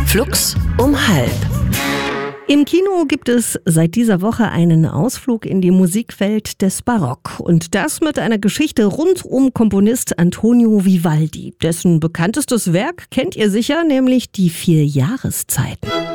Flux um halb. Im Kino gibt es seit dieser Woche einen Ausflug in die Musikwelt des Barock. Und das mit einer Geschichte rund um Komponist Antonio Vivaldi. Dessen bekanntestes Werk kennt ihr sicher, nämlich die 4 Jahreszeiten.